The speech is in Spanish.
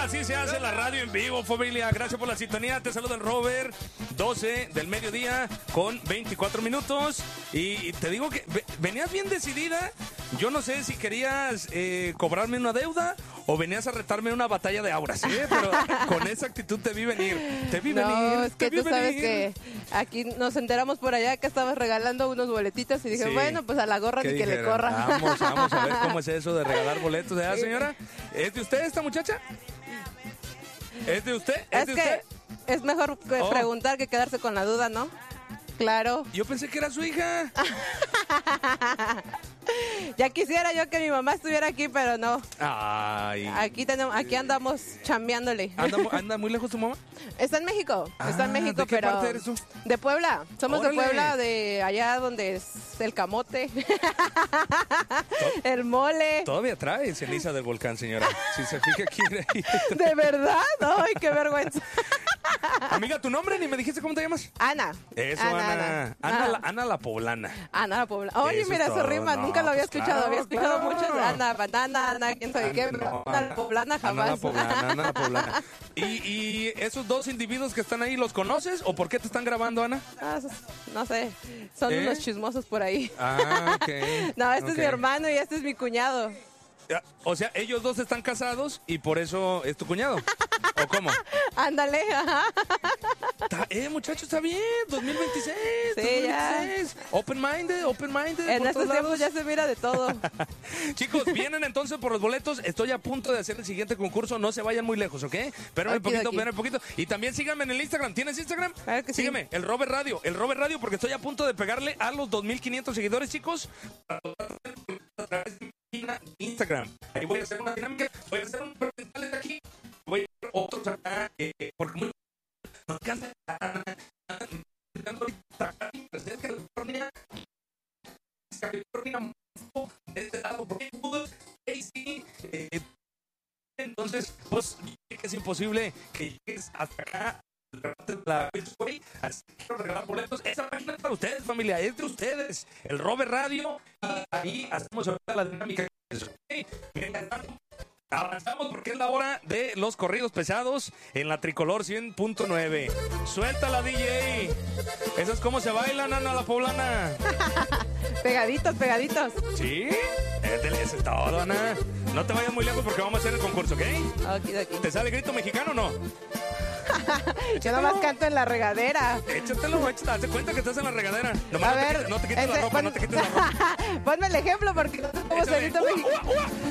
Así se hace la radio en vivo, familia. Gracias por la sintonía. Te saluda el Robert. 12 del mediodía con 24 minutos. Y te digo que venías bien decidida. Yo no sé si querías cobrarme una deuda o venías a retarme una batalla de auras, pero con esa actitud te vi venir. No, es que tú sabes que aquí nos enteramos por allá que estabas regalando unos boletitos y dije, Sí. bueno, pues a la gorra ni que le corra. Vamos a ver cómo es eso de regalar boletos, ¿verdad, señora? ¿Es de usted esta muchacha? ¿Es de usted? Es que es mejor preguntar que quedarse con la duda, ¿no? Claro. Yo pensé que era su hija. Ya quisiera yo que mi mamá estuviera aquí, pero no. Ay. Aquí andamos chambeándole. ¿Anda muy lejos tu mamá? Está en México, ¿de qué pero parte eres tú? de Puebla. Somos ¡Órale! de Puebla, de allá donde es el camote, el mole. Todavía trae ceniza del volcán, señora. Si se fija aquí. ¿De verdad? Ay, qué vergüenza. Amiga, ¿tu nombre? Ni me dijiste cómo te llamas. Ana. Eso, Ana. Ana la poblana. Ana la poblana. Oye, Eso mira, es su todo. rima, No, nunca lo había pues escuchado. Había escuchado claro. muchos. Ana, banana, Ana, quién sabe qué. No, Ana la poblana jamás. Ana la poblana. ¿Y esos dos individuos que están ahí, los conoces? ¿O por qué te están grabando, Ana? No sé, son unos chismosos por ahí. Ah, ok. No, este es Ok. mi hermano y este es mi cuñado. O sea, ellos dos están casados y por eso es tu cuñado. ¿O cómo? Ándale, ajá. Muchachos, está bien. 2026. Sí, 2026. Open-minded. En por estos todos tiempos lados. ya se mira de todo. Chicos, vienen entonces por los boletos. Estoy a punto de hacer el siguiente concurso. No se vayan muy lejos, ¿ok? Espérame un poquito. Y también síganme en el Instagram. ¿Tienes Instagram? Claro que sí. Sígueme, el Robert Radio, porque estoy a punto de pegarle a los 2,500 seguidores, chicos. A través de mi página de Instagram. Ahí voy a hacer una dinámica. Voy a hacer un presentales de aquí. Voy a hacer otros acá. Porque muy nos encanta. California, de este lado, Brentwood, Casey, entonces, pues, es imposible que llegues hasta acá, la Way, así que quiero regalar boletos. Esa página es para ustedes, familia, es de ustedes, el Robert Radio, y ahí hacemos ahorita la dinámica. Avanzamos porque es la hora de los corridos pesados en la Tricolor 100.9. Suéltala, DJ. Eso es como se bailan, Ana la poblana. Pegaditos. ¿Sí? Eso es todo, Ana. No te vayas muy lejos porque vamos a hacer el concurso, ¿ok? Aquí. ¿Te sale grito mexicano o no? Yo nomás canto en la regadera. Échatelo, hazte cuenta que estás en la regadera. Nomás A ver, no te quites la ropa, no te quites la ropa. Ponme el ejemplo porque no sé cómo se grita mexicano.